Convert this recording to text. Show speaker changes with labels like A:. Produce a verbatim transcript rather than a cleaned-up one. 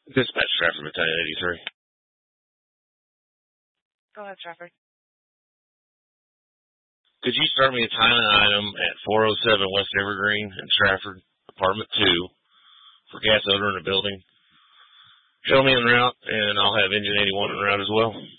A: Dispatch Trafford Battalion eighty-three.
B: Go ahead, Trafford.
A: Could you start me a timing item at four oh seven West Evergreen in Trafford, apartment two, for gas odor in the building? Show me en route, and I'll have engine eighty-one en route as well.